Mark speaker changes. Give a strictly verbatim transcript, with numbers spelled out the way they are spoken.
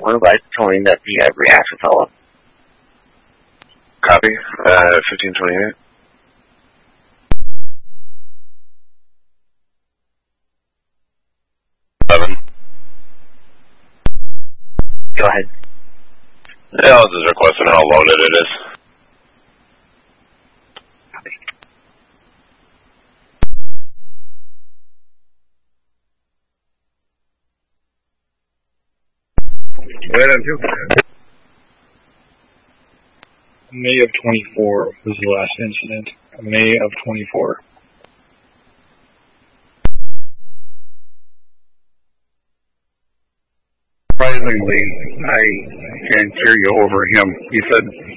Speaker 1: We're by towing that the uh, reactor fellow.
Speaker 2: Copy. Uh, fifteen twenty-eight. Eleven.
Speaker 1: Go ahead.
Speaker 2: Yeah, I'll just request on how loaded it is.
Speaker 3: Right on two. May of twenty-four was the last incident. May of twenty-four. Surprisingly, I can't hear you over him. He said